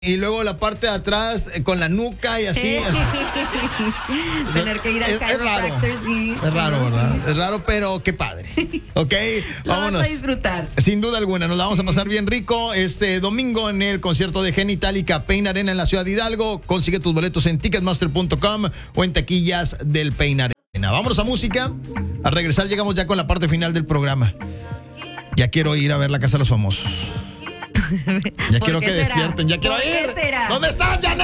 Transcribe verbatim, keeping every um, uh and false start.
Y luego la parte de atrás eh, con la nuca y así. así. Tener que ir al es, es raro. sí. Es raro, ¿verdad? Es raro, pero qué padre. Ok, Lo vámonos. vas a disfrutar. Sin duda alguna, nos la vamos a pasar bien rico este domingo en el concierto de Genitalica Pain Arena en la ciudad de Hidalgo. Consigue tus boletos en ticketmaster punto com o en taquillas del Pain Arena. Vámonos a música. Al regresar llegamos ya con la parte final del programa. Ya quiero ir a ver La Casa de los Famosos. Ya quiero que será? despierten. Ya quiero ¿Por qué ir. será? ¿Dónde estás, Janet?